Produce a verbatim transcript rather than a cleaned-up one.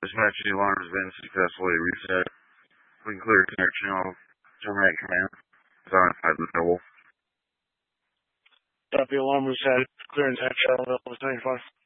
Dispatch, the alarm has been successfully reset. We can clear connection. I'll terminate command. Identified the double. Copy, alarm reset. Clearance hatch shuttle level seventy-five.